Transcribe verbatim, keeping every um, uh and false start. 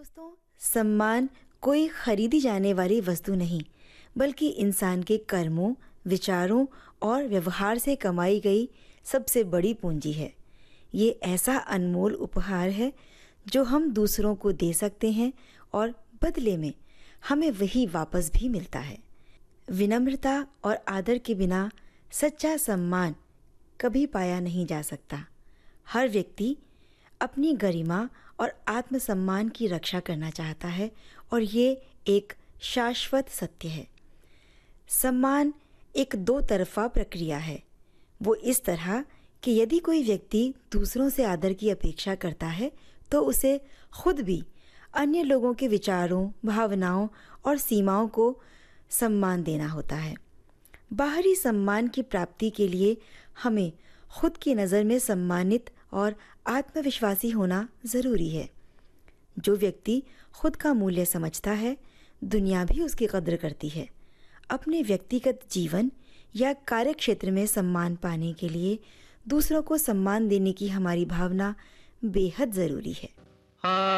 दोस्तों, सम्मान कोई खरीदी जाने वाली वस्तु नहीं, बल्कि इंसान के कर्मों, विचारों और व्यवहार से कमाई गई सबसे बड़ी पूंजी है। ये ऐसा अनमोल उपहार है जो हम दूसरों को दे सकते हैं और बदले में हमें वही वापस भी मिलता है। विनम्रता और आदर के बिना सच्चा सम्मान कभी पाया नहीं जा सकता। हर व्यक्ति अपनी गरिमा और आत्मसम्मान की रक्षा करना चाहता है और ये एक शाश्वत सत्य है। सम्मान एक दो तरफा प्रक्रिया है। वो इस तरह कि यदि कोई व्यक्ति दूसरों से आदर की अपेक्षा करता है तो उसे खुद भी अन्य लोगों के विचारों, भावनाओं और सीमाओं को सम्मान देना होता है। बाहरी सम्मान की प्राप्ति के लिए हमें खुद की नज़र में सम्मानित और आत्मविश्वासी होना ज़रूरी है। जो व्यक्ति खुद का मूल्य समझता है, दुनिया भी उसकी कद्र करती है। अपने व्यक्तिगत जीवन या कार्यक्षेत्र में सम्मान पाने के लिए दूसरों को सम्मान देने की हमारी भावना बेहद ज़रूरी है।